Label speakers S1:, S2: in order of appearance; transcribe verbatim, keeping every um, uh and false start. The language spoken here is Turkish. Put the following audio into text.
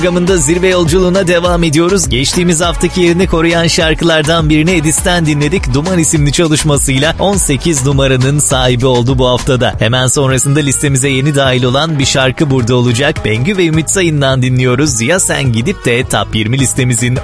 S1: Programında zirve yolculuğuna devam ediyoruz. Geçtiğimiz haftaki yerini koruyan şarkılardan birini Edis'ten dinledik. Duman isimli çalışmasıyla on sekiz numaranın sahibi oldu bu haftada. Hemen sonrasında listemize yeni dahil olan bir şarkı burada olacak. Bengü ve Ümit Sayın'dan dinliyoruz. Ya sen gidip de Top yirmi listemizin